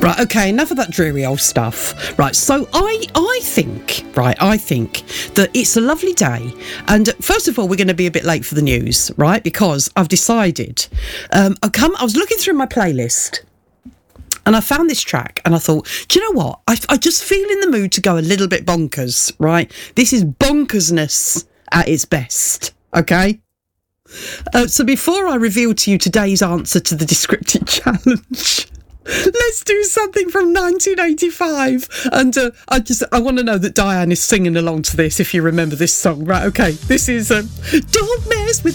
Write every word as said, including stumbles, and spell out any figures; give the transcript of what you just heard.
Right, okay, enough of that dreary old stuff. Right, so I I think, right, I think that it's a lovely day. And first of all, we're going to be a bit late for the news, right? Because I've decided, um, I come, I was looking through my playlist and I found this track and I thought, do you know what? I, I just feel in the mood to go a little bit bonkers, right? This is bonkersness at its best, okay? Uh, so before I reveal to you today's answer to the descriptive challenge, let's do something from nineteen eighty-five. And uh, I just, I want to know that Diane is singing along to this, if you remember this song. Right, okay, this is um, Don't Mess With